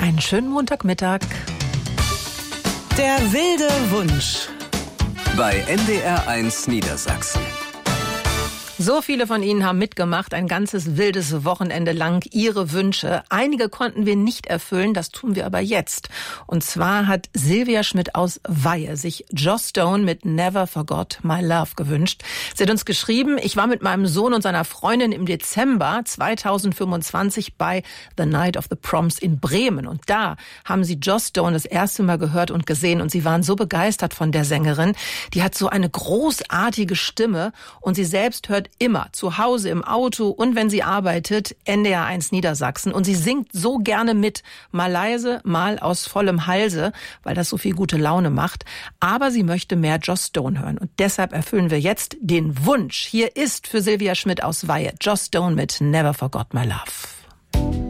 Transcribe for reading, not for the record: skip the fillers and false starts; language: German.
Einen schönen Montagmittag. Der wilde Wunsch. Bei NDR1 Niedersachsen. So viele von Ihnen haben mitgemacht, ein ganzes wildes Wochenende lang, Ihre Wünsche. Einige konnten wir nicht erfüllen, das tun wir aber jetzt. Und zwar hat Silvia Schmidt aus Weihe sich Joss Stone mit Never Forgot My Love gewünscht. Sie hat uns geschrieben, ich war mit meinem Sohn und seiner Freundin im Dezember 2025 bei The Night of the Proms in Bremen. Und da haben sie Joss Stone das erste Mal gehört und gesehen. Und sie waren so begeistert von der Sängerin. Die hat so eine großartige Stimme und sie selbst hört immer zu Hause im Auto und wenn sie arbeitet, NDR1 Niedersachsen. Und sie singt so gerne mit, mal leise, mal aus vollem Halse, weil das so viel gute Laune macht. Aber sie möchte mehr Joss Stone hören. Und deshalb erfüllen wir jetzt den Wunsch. Hier ist für Silvia Schmidt aus Weihe Joss Stone mit Never Forgot My Love.